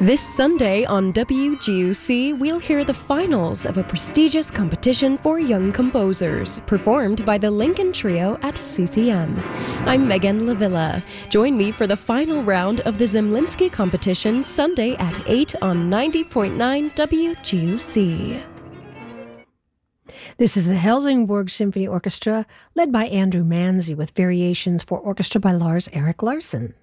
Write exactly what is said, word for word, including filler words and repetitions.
This Sunday on W G U C, we'll hear the finals of a prestigious competition for young composers, performed by the Lincoln Trio at C C M. I'm Megan Lavilla. Join me for the final round of the Zemlinsky competition Sunday at eight on ninety point nine W G U C. This is the Helsingborg Symphony Orchestra, led by Andrew Manzi, with variations for orchestra by Lars Erik Larsson.